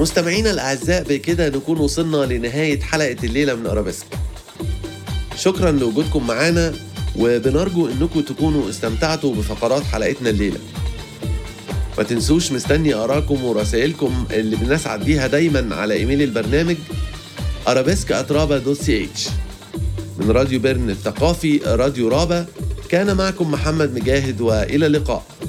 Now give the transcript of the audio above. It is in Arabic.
مستمعينا الأعزاء، بكده نكون وصلنا لنهاية حلقة الليلة من أرابيسك. شكرا لوجودكم معانا، وبنرجو أنكم تكونوا استمتعتوا بفقرات حلقتنا الليلة. ما تنسوش مستني آراءكم ورسائلكم اللي بنسعد بيها دايما على إيميل البرنامج arabesk@raba.ch. من راديو بيرن الثقافي راديو رابا، كان معكم محمد مجاهد، وإلى اللقاء.